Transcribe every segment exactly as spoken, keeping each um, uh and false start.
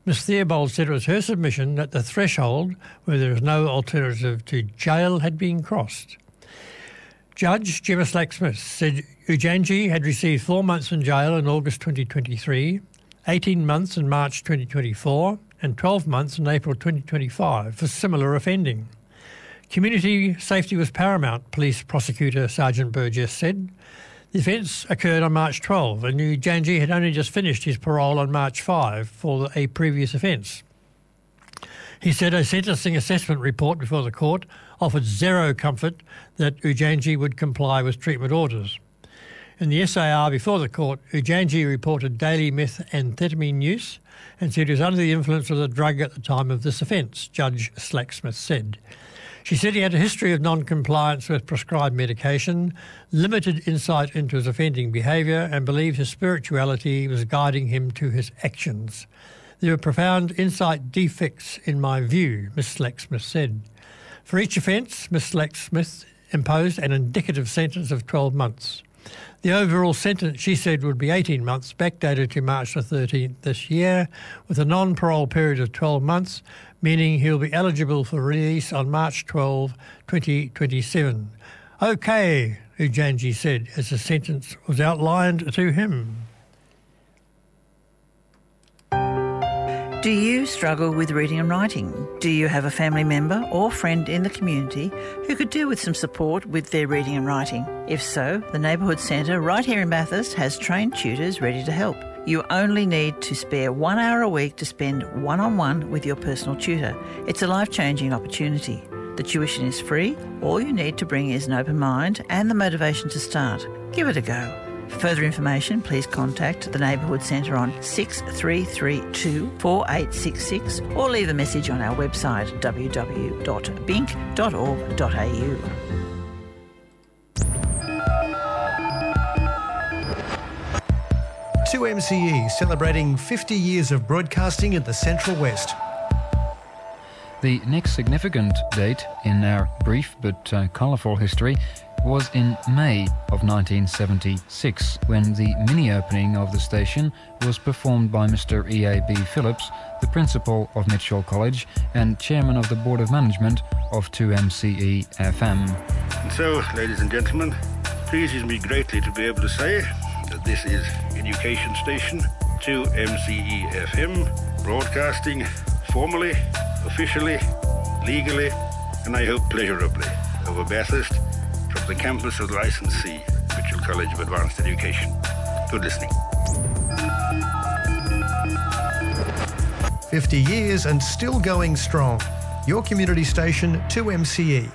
Miss Theobald said it was her submission that the threshold, where there is no alternative to jail, had been crossed. Judge Gemma Slack-Smith said Ujangi had received four months in jail in August twenty twenty-three, eighteen months in March twenty twenty-four and twelve months in April twenty twenty-five for similar offending. Community safety was paramount, Police Prosecutor Sergeant Burgess said. The offence occurred on March twelfth and Ujangi had only just finished his parole on March fifth for a previous offence. He said a sentencing assessment report before the court offered zero comfort that Ujangi would comply with treatment orders. In the S A R before the court, Ujangi reported daily methamphetamine use and said he was under the influence of the drug at the time of this offence, Judge Slack-Smith said. She said he had a history of non-compliance with prescribed medication, limited insight into his offending behaviour and believed his spirituality was guiding him to his actions. There were profound insight defects in my view, Miss Slack-Smith said. For each offence, Miss Slack-Smith imposed an indicative sentence of twelve months. The overall sentence, she said, would be eighteen months, backdated to March the thirteenth this year, with a non-parole period of twelve months, meaning he'll be eligible for release on March twelfth, twenty twenty-seven. OK, Ujangi said, as the sentence was outlined to him. Do you struggle with reading and writing? Do you have a family member or friend in the community who could do with some support with their reading and writing? If so, the Neighbourhood Centre right here in Bathurst has trained tutors ready to help. You only need to spare one hour a week to spend one-on-one with your personal tutor. It's a life-changing opportunity. The tuition is free. All you need to bring is an open mind and the motivation to start. Give it a go. For further information, please contact the Neighbourhood Centre on six three three two, four eight six six or leave a message on our website w w w dot bink dot org dot a u. two M C E celebrating fifty years of broadcasting in the Central West. The next significant date in our brief but uh, colourful history was in May of nineteen seventy-six, when the mini-opening of the station was performed by Mister E A B Phillips, the principal of Mitchell College and chairman of the Board of Management of two M C E F M. And so, ladies and gentlemen, it pleases me greatly to be able to say that this is Education Station two M C E F M, broadcasting formally, officially, legally, and I hope pleasurably over Bathurst from the campus of the licensee, Mitchell College of Advanced Education. Good listening. fifty years and still going strong. Your community station, two M C E.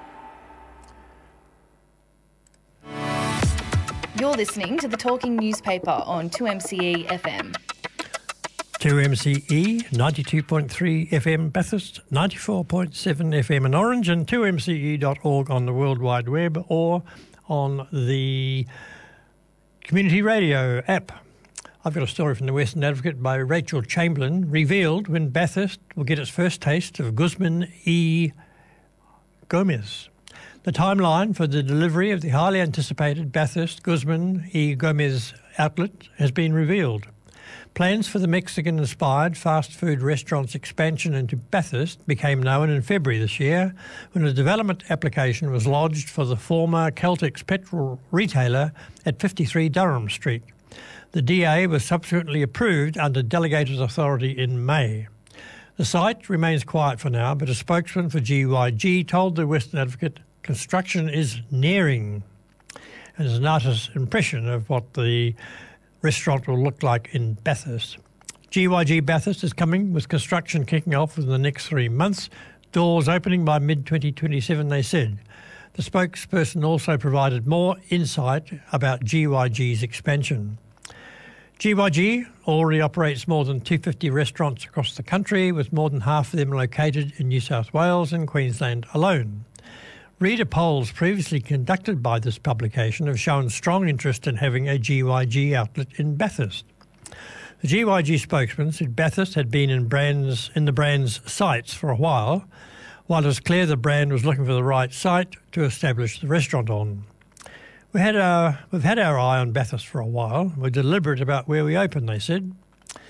You're listening to the Talking Newspaper on two M C E F M. two M C E, ninety-two point three F M Bathurst, ninety-four point seven F M in Orange, and two M C E dot org on the World Wide Web or on the Community Radio app. I've got a story from the Western Advocate by Rachel Chamberlain, revealed when Bathurst will get its first taste of Guzman E. Gomez. The timeline for the delivery of the highly anticipated Bathurst Guzman E. Gomez outlet has been revealed. Plans for the Mexican-inspired fast food restaurant's expansion into Bathurst became known in February this year when a development application was lodged for the former Celtics petrol retailer at fifty-three Durham Street. The D A was subsequently approved under delegated authority in May. The site remains quiet for now, but a spokesman for G Y G told the Western Advocate construction is nearing. And there's an artist's impression of what the restaurant will look like in Bathurst. G Y G Bathurst is coming with construction kicking off within the next three months, doors opening by mid twenty twenty-seven, they said. The spokesperson also provided more insight about G Y G's expansion. G Y G already operates more than two hundred fifty restaurants across the country, with more than half of them located in New South Wales and Queensland alone. Reader polls previously conducted by this publication have shown strong interest in having a G Y G outlet in Bathurst. The G Y G spokesman said Bathurst had been in, brands, in the brand's sights for a while, while it was clear the brand was looking for the right site to establish the restaurant on. We had our, we've had our eye on Bathurst for a while. We're deliberate about where we open, they said.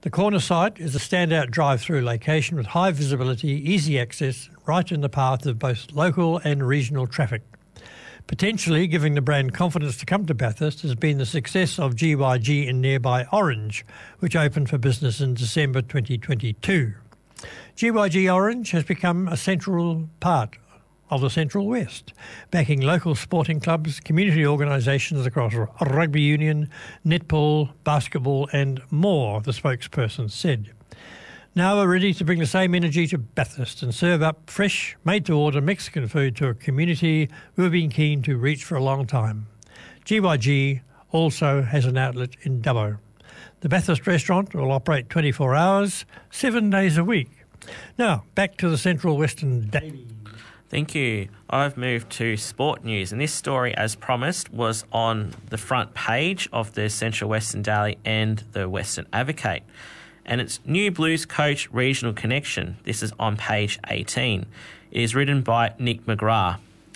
The corner site is a standout drive-through location with high visibility, easy access, right in the path of both local and regional traffic. Potentially giving the brand confidence to come to Bathurst has been the success of G Y G in nearby Orange, which opened for business in December twenty twenty-two. G Y G Orange has become a central part of the Central West, backing local sporting clubs, community organisations across rugby union, netball, basketball and more, the spokesperson said. Now we're ready to bring the same energy to Bathurst and serve up fresh, made-to-order Mexican food to a community we've been keen to reach for a long time. G Y G also has an outlet in Dubbo. The Bathurst restaurant will operate twenty-four hours, seven days a week. Now, back to the Central Western Daily. Thank you. I've moved to sport news, and this story, as promised, was on the front page of the Central Western Daily and the Western Advocate. And it's New Blues Coach Regional Connection. This is on page eighteen. It is written by Nick McGrath.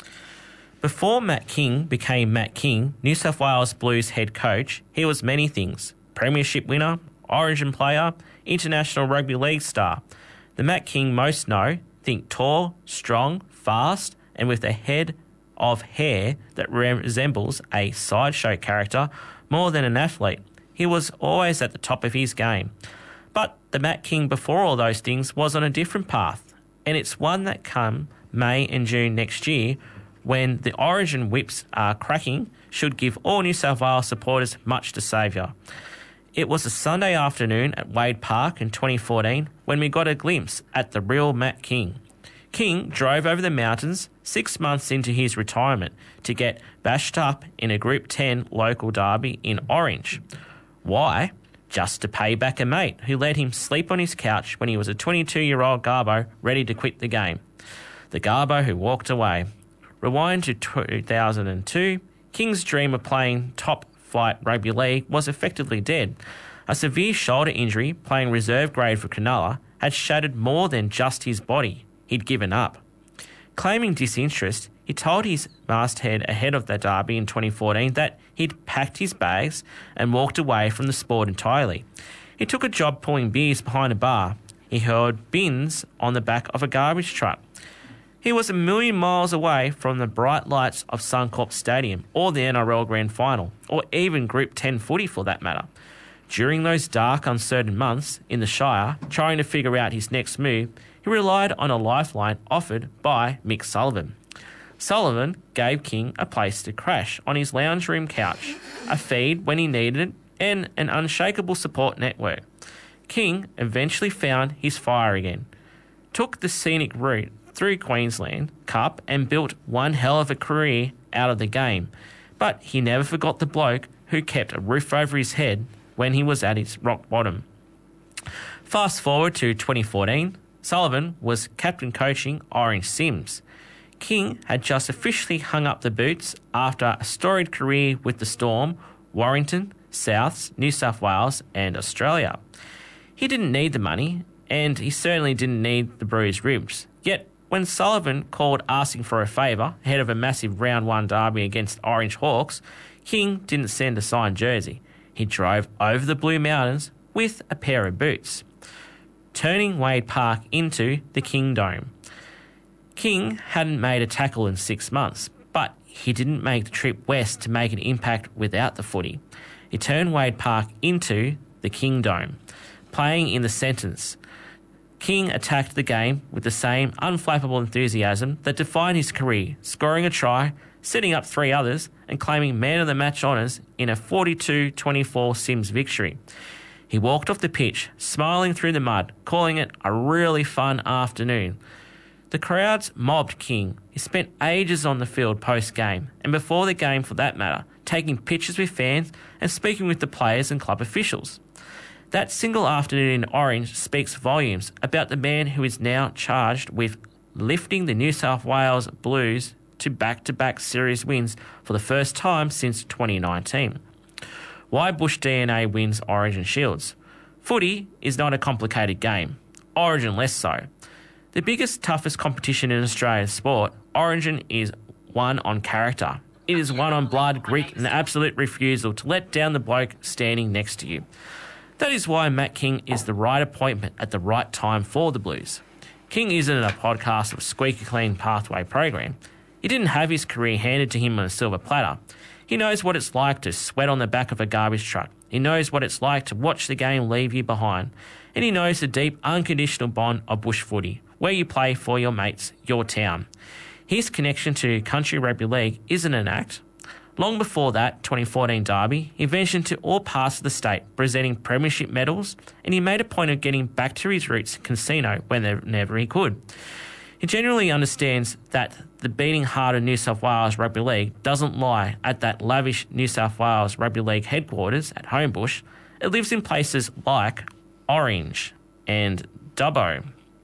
Before Matt King became Matt King, New South Wales Blues head coach, he was many things. Premiership winner, Origin player, international rugby league star. The Matt King most know, think tall, strong, fast, and with a head of hair that resembles a sideshow character more than an athlete. He was always at the top of his game. But the Matt King before all those things was on a different path, and it's one that come May and June next year when the Origin whips are cracking should give all New South Wales supporters much to savour. It was a Sunday afternoon at Wade Park in twenty fourteen when we got a glimpse at the real Matt King. King drove over the mountains six months into his retirement to get bashed up in a Group ten local derby in Orange. Why? Just to pay back a mate who let him sleep on his couch when he was a twenty-two-year-old Garbo ready to quit the game. The Garbo who walked away. Rewind to two thousand two, King's dream of playing top-flight rugby league was effectively dead. A severe shoulder injury, playing reserve grade for Cronulla, had shattered more than just his body. He'd given up. Claiming disinterest, he told his masthead ahead of the derby in twenty fourteen that he'd packed his bags and walked away from the sport entirely. He took a job pulling beers behind a bar. He hurled bins on the back of a garbage truck. He was a million miles away from the bright lights of Suncorp Stadium or the N R L Grand Final, or even Group ten footy for that matter. During those dark, uncertain months in the Shire, trying to figure out his next move, he relied on a lifeline offered by Mick Sullivan. Sullivan gave King a place to crash on his lounge room couch, a feed when he needed it, and an unshakable support network. King eventually found his fire again, took the scenic route through Queensland Cup and built one hell of a career out of the game. But he never forgot the bloke who kept a roof over his head when he was at his rock bottom. Fast forward to twenty fourteen, Sullivan was captain coaching Orange Sims. King had just officially hung up the boots after a storied career with the Storm, Warrington, Souths, New South Wales and Australia. He didn't need the money, and he certainly didn't need the bruised ribs. Yet, when Sullivan called asking for a favour ahead of a massive round one derby against Orange Hawks, King didn't send a signed jersey. He drove over the Blue Mountains with a pair of boots, turning Wade Park into the King Dome. King hadn't made a tackle in six months, but he didn't make the trip west to make an impact without the footy. He turned Wade Park into the King Dome, playing in the sentence. King attacked the game with the same unflappable enthusiasm that defined his career, scoring a try, setting up three others, and claiming man of the match honours in a forty-two twenty-four Sims victory. He walked off the pitch, smiling through the mud, calling it a really fun afternoon. The crowds mobbed King. He spent ages on the field post-game, and before the game for that matter, taking pictures with fans and speaking with the players and club officials. That single afternoon in Orange speaks volumes about the man who is now charged with lifting the New South Wales Blues to back-to-back series wins for the first time since twenty nineteen. Why Bush D N A wins Origin Shields? Footy is not a complicated game. Origin less so. The biggest, toughest competition in Australian sport, Origin is one on character. It is one on blood, grit and the absolute refusal to let down the bloke standing next to you. That is why Matt King is the right appointment at the right time for the Blues. King isn't a podcast of squeaky clean pathway program. He didn't have his career handed to him on a silver platter. He knows what it's like to sweat on the back of a garbage truck. He knows what it's like to watch the game leave you behind. And he knows the deep, unconditional bond of bush footy, where you play for your mates, your town. His connection to country rugby league isn't an act. Long before that twenty fourteen derby, he ventured to all parts of the state, presenting premiership medals, and he made a point of getting back to his roots casino whenever he could. He generally understands that the beating heart of New South Wales Rugby League doesn't lie at that lavish New South Wales Rugby League headquarters at Homebush. It lives in places like Orange and Dubbo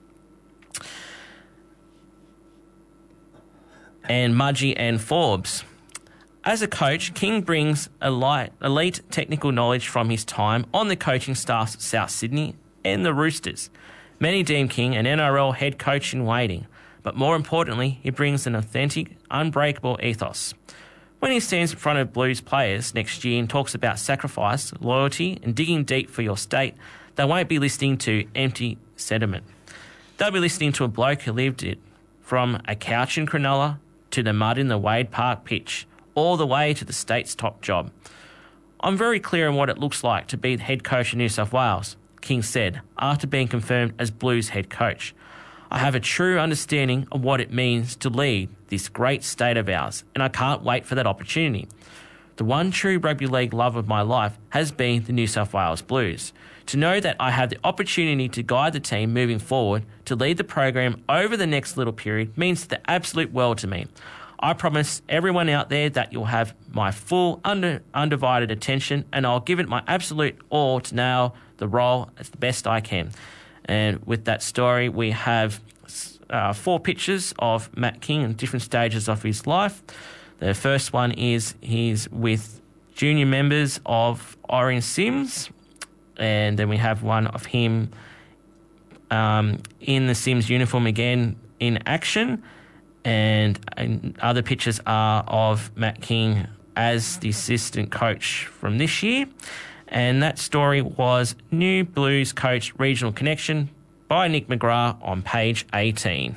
and Mudgee and Forbes. As a coach, King brings elite technical knowledge from his time on the coaching staffs at South Sydney and the Roosters. Many deem King an N R L head coach in waiting, but more importantly, he brings an authentic, unbreakable ethos. When he stands in front of Blues players next year and talks about sacrifice, loyalty and digging deep for your state, they won't be listening to empty sentiment. They'll be listening to a bloke who lived it, from a couch in Cronulla to the mud in the Wade Park pitch, all the way to the state's top job. I'm very clear on what it looks like to be the head coach of New South Wales, King said, after being confirmed as Blues head coach. I have a true understanding of what it means to lead this great state of ours, and I can't wait for that opportunity. The one true rugby league love of my life has been the New South Wales Blues. To know that I have the opportunity to guide the team moving forward, to lead the program over the next little period, means the absolute world to me. I promise everyone out there that you'll have my full under, undivided attention, and I'll give it my absolute all to nail the role as the best I can. And with that story, we have uh, four pictures of Matt King in different stages of his life. The first one is he's with junior members of Orange Sims, and then we have one of him um, in the Sims uniform again in action. And, and other pictures are of Matt King as the assistant coach from this year. And that story was New Blues Coach Regional Connection by Nick McGrath on page eighteen.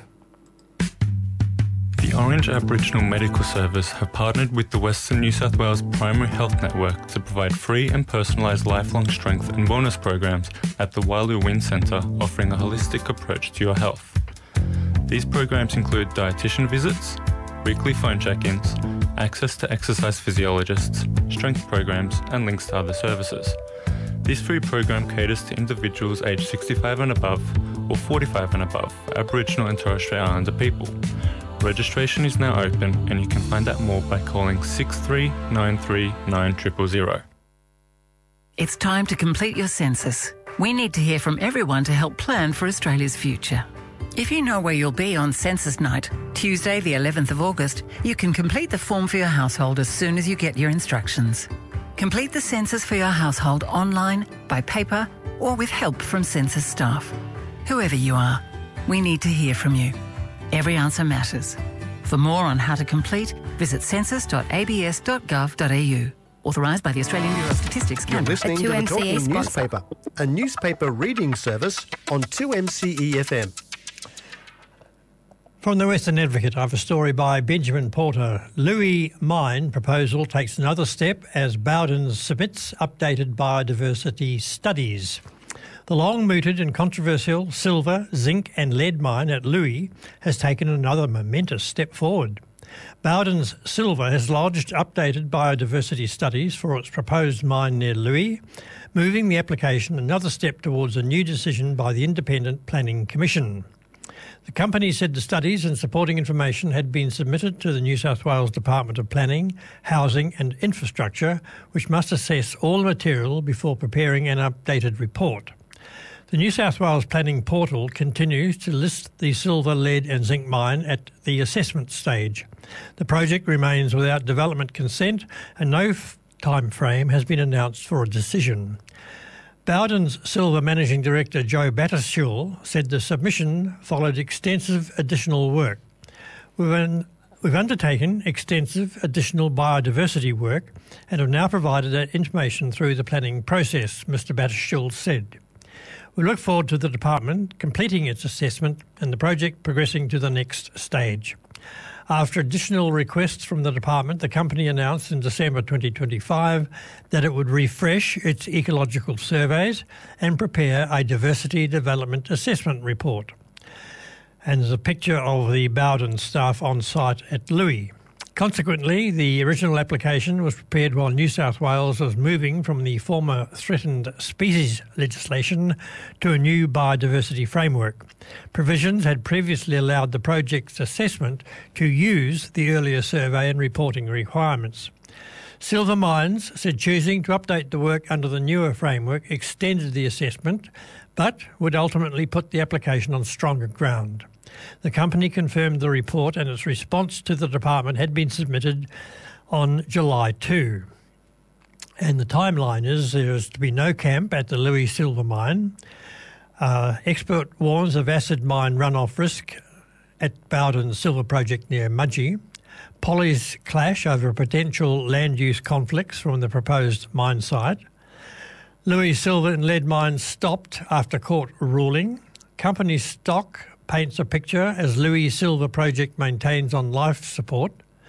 The Orange Aboriginal Medical Service have partnered with the Western New South Wales Primary Health Network to provide free and personalised lifelong strength and wellness programs at the Wailu Win Centre, offering a holistic approach to your health. These programs include dietitian visits, weekly phone check-ins, access to exercise physiologists, strength programs, and links to other services. This free program caters to individuals aged sixty-five and above or forty-five and above for Aboriginal and Torres Strait Islander people. Registration is now open, and you can find out more by calling six three nine three nine zero zero zero. It's time to complete your census. We need to hear from everyone to help plan for Australia's future. If you know where you'll be on census night, Tuesday the eleventh of August, you can complete the form for your household as soon as you get your instructions. Complete the census for your household online, by paper, or with help from census staff. Whoever you are, we need to hear from you. Every answer matters. For more on how to complete, visit census dot a b s dot gov dot a u. Authorised by the Australian Bureau of Statistics. You're Canada. listening to the Talking Newspaper, a newspaper reading service on two M C E F M. From the Western Advocate, I have a story by Benjamin Porter. Louis Mine proposal takes another step as Bowden submits updated biodiversity studies. The long-mooted and controversial silver, zinc and lead mine at Louis has taken another momentous step forward. Bowden's Silver has lodged updated biodiversity studies for its proposed mine near Louis, moving the application another step towards a new decision by the Independent Planning Commission. The company said the studies and supporting information had been submitted to the New South Wales Department of Planning, Housing and Infrastructure, which must assess all the material before preparing an updated report. The New South Wales Planning Portal continues to list the silver, lead and zinc mine at the assessment stage. The project remains without development consent and no f- time frame has been announced for a decision. Bowden's Silver Managing Director Joe Battershall said the submission followed extensive additional work. With an, We've undertaken extensive additional biodiversity work and have now provided that information through the planning process, Mr Battershill said. We look forward to the department completing its assessment and the project progressing to the next stage. After additional requests from the department, the company announced in December twenty twenty-five that it would refresh its ecological surveys and prepare a diversity development assessment report. And there's a picture of the Bowden staff on site at Louis. Consequently, the original application was prepared while New South Wales was moving from the former threatened species legislation to a new biodiversity framework. Provisions had previously allowed the project's assessment to use the earlier survey and reporting requirements. Silver Mines said choosing to update the work under the newer framework extended the assessment, but would ultimately put the application on stronger ground. The company confirmed the report and its response to the department had been submitted on July second. And the timeline is there is to be no camp at the Louis Silver Mine. Uh, expert warns of acid mine runoff risk at Bowden Silver Project near Mudgee. Pollies clash over potential land use conflicts from the proposed mine site. Louis Silver and Lead Mines stopped after court ruling. Company stock paints a picture as Louis Silver Project maintains on life support.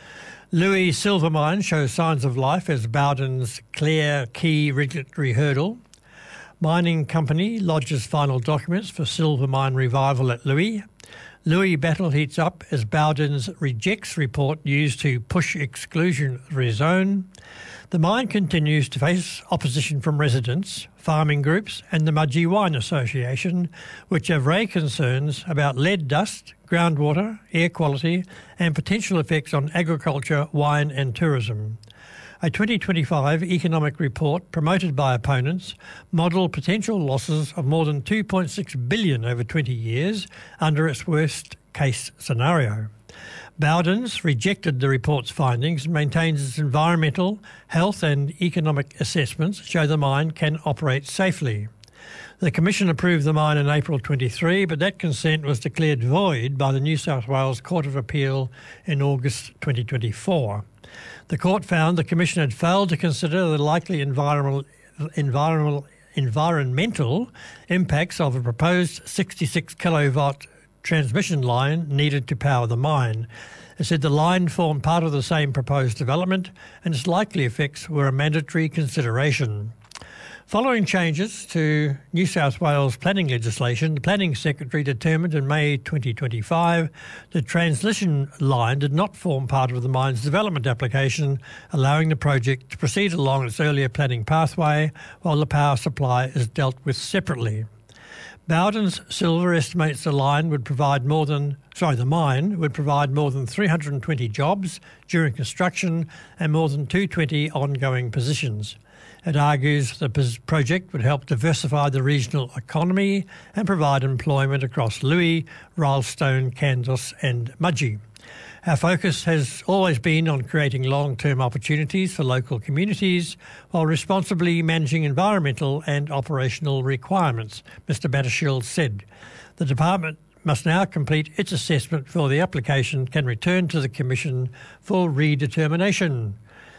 Louis Silver Mine shows signs of life as Bowden's clear key regulatory hurdle. Mining company lodges final documents for silver mine revival at Louis. Louis battle heats up as Bowden's rejects report used to push exclusionary zone. The mine continues to face opposition from residents, farming groups and the Mudgee Wine Association, which have raised concerns about lead dust, groundwater, air quality and potential effects on agriculture, wine and tourism. A twenty twenty-five economic report promoted by opponents modelled potential losses of more than two point six billion dollars over twenty years under its worst case scenario. Bowden's rejected the report's findings and maintains its environmental, health and economic assessments show the mine can operate safely. The Commission approved the mine in April twenty-three, but that consent was declared void by the New South Wales Court of Appeal in August twenty twenty-four. The court found the Commission had failed to consider the likely environmental, environmental, environmental impacts of a proposed sixty-six kilowatt transmission line needed to power the mine. It said the line formed part of the same proposed development and its likely effects were a mandatory consideration. Following changes to New South Wales planning legislation, the Planning Secretary determined in May twenty twenty-five the transmission line did not form part of the mine's development application, allowing the project to proceed along its earlier planning pathway while the power supply is dealt with separately. Bowden's Silver estimates the line would provide more than, sorry, the mine would provide more than three hundred twenty jobs during construction and more than two hundred twenty ongoing positions. It argues the project would help diversify the regional economy and provide employment across Louis, Rylstone, Candice and Mudgee. Our focus has always been on creating long-term opportunities for local communities while responsibly managing environmental and operational requirements, Mr Battershill said. The department must now complete its assessment before the application can return to the Commission for redetermination.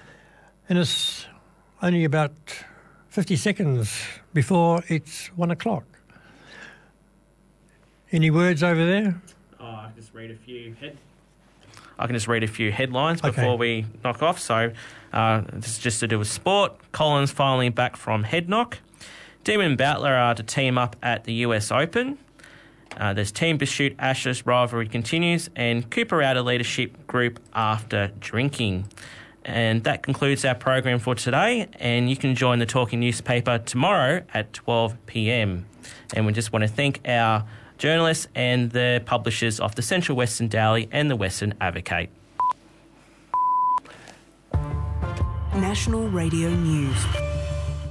And it's only about fifty seconds before it's one o'clock. Any words over there? Oh, I just read a few head. I can just read a few headlines before Okay. we knock off. So uh, this is just to do with sport. Collins finally back from head knock. Demon and Battler are to team up at the U S Open. Uh, there's Team Pursuit Ashes rivalry continues, and Cooper out of leadership group after drinking. And that concludes our program for today. And you can join the Talking Newspaper tomorrow at twelve p m. And we just want to thank our journalists and the publishers of the Central Western Daily and the Western Advocate. National Radio News.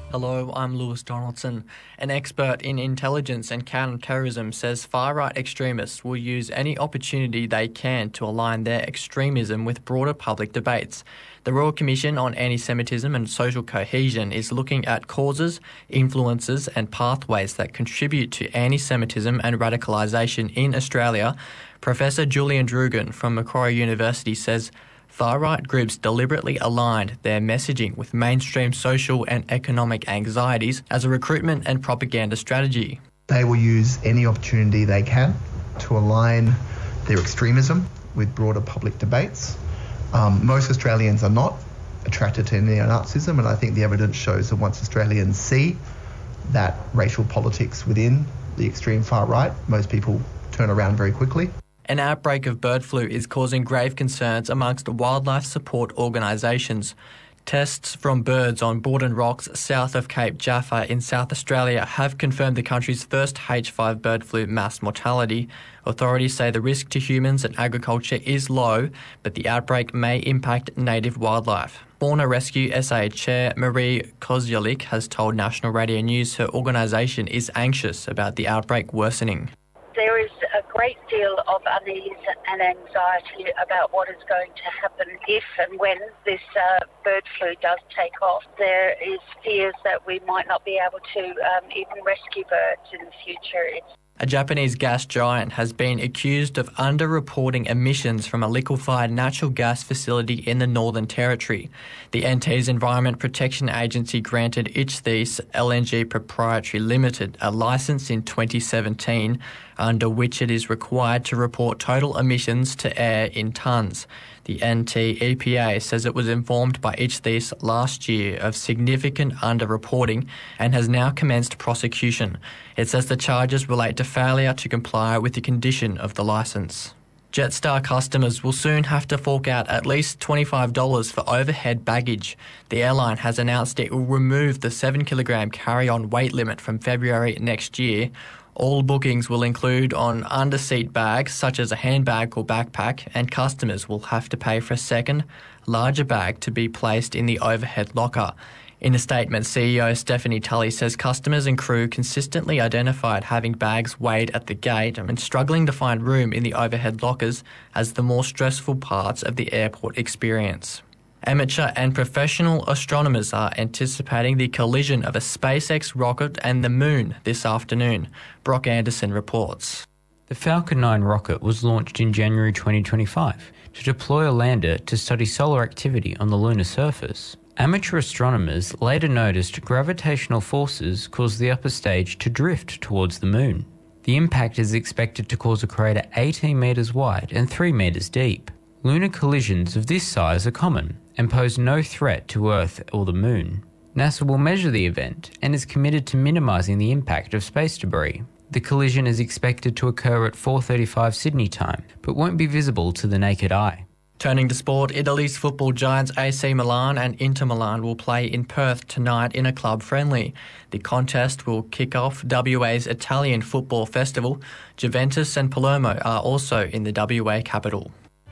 Hello, I'm Lewis Donaldson. An expert in intelligence and counter-terrorism says far-right extremists will use any opportunity they can to align their extremism with broader public debates. The Royal Commission on Anti-Semitism and Social Cohesion is looking at causes, influences and pathways that contribute to anti-Semitism and radicalisation in Australia. Professor Julian Drugan from Macquarie University says far-right groups deliberately aligned their messaging with mainstream social and economic anxieties as a recruitment and propaganda strategy. They will use any opportunity they can to align their extremism with broader public debates. Um, most Australians are not attracted to neo-Nazism, and I think the evidence shows that once Australians see that racial politics within the extreme far right, most people turn around very quickly. An outbreak of bird flu is causing grave concerns amongst wildlife support organisations. Tests from birds on Borden Rocks south of Cape Jaffa in South Australia have confirmed the country's first H five bird flu mass mortality. Authorities say the risk to humans and agriculture is low, but the outbreak may impact native wildlife. Fauna Rescue S A Chair Marie Kozialik has told National Radio News her organisation is anxious about the outbreak worsening. There is a great deal of unease and anxiety about what is going to happen if and when this uh, bird flu does take off. There is fears that we might not be able to um, even rescue birds in the future. It's A Japanese gas giant has been accused of underreporting emissions from a liquefied natural gas facility in the Northern Territory. The N T's Environment Protection Agency granted Ichthys L N G Proprietary Limited a licence in twenty seventeen, under which it is required to report total emissions to air in tonnes. The N T E P A says it was informed by Ichthys last year of significant underreporting and has now commenced prosecution. It says the charges relate to failure to comply with the condition of the licence. Jetstar customers will soon have to fork out at least twenty-five dollars for overhead baggage. The airline has announced it will remove the seven kilogram carry-on weight limit from February next year. All bookings will include on under-seat bags such as a handbag or backpack, and customers will have to pay for a second, larger bag to be placed in the overhead locker. In a statement, C E O Stephanie Tully says customers and crew consistently identified having bags weighed at the gate and struggling to find room in the overhead lockers as the more stressful parts of the airport experience. Amateur and professional astronomers are anticipating the collision of a SpaceX rocket and the moon this afternoon. Brock Anderson reports. The Falcon nine rocket was launched in January twenty twenty-five to deploy a lander to study solar activity on the lunar surface. Amateur astronomers later noticed gravitational forces caused the upper stage to drift towards the moon. The impact is expected to cause a crater eighteen metres wide and three metres deep. Lunar collisions of this size are common and pose no threat to Earth or the Moon. NASA will measure the event and is committed to minimising the impact of space debris. The collision is expected to occur at four thirty-five Sydney time, but won't be visible to the naked eye. Turning to sport, Italy's football giants A C Milan and Inter Milan will play in Perth tonight in a club friendly. The contest will kick off W A's Italian Football Festival. Juventus and Palermo are also in the W A capital.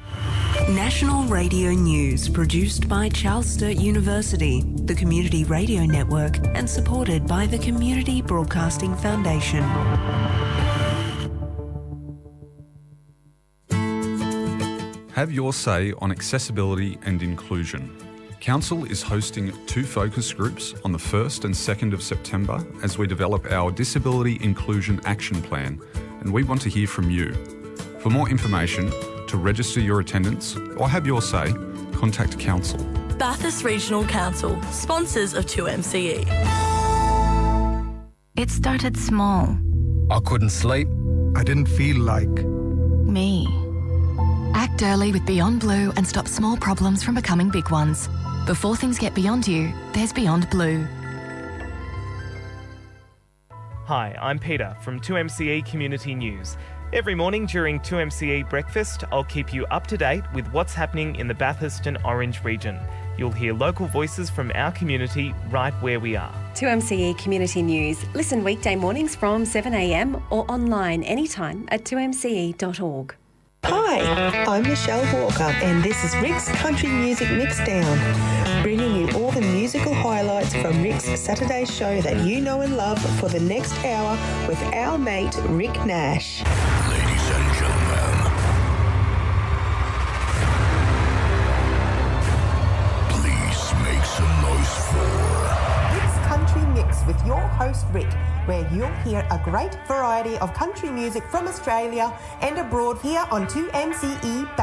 National Radio News, produced by Charles Sturt University, the Community Radio Network, and supported by the Community Broadcasting Foundation. Have your say on accessibility and inclusion. Council is hosting two focus groups on the first and second of September as we develop our Disability Inclusion Action Plan, and we want to hear from you. For more information, to register your attendance or have your say, contact Council. Bathurst Regional Council, sponsors of two M C E. It started small. I couldn't sleep. I didn't feel like me. Act early with Beyond Blue and stop small problems from becoming big ones. Before things get beyond you, there's Beyond Blue. Hi, I'm Peter from two M C E Community News. Every morning during two M C E Breakfast, I'll keep you up to date with what's happening in the Bathurst and Orange region. You'll hear local voices from our community right where we are. two M C E Community News. Listen weekday mornings from seven a m or online anytime at two m c e dot org. Hi, I'm Michelle Walker and this is Rick's Country Music Mixdown, bringing you all the music musical highlights from Rick's Saturday show that you know and love for the next hour with our mate Rick Nash. Ladies and gentlemen, please make some noise for Rick's Country Mix with your host Rick, where you'll hear a great variety of country music from Australia and abroad here on two M C E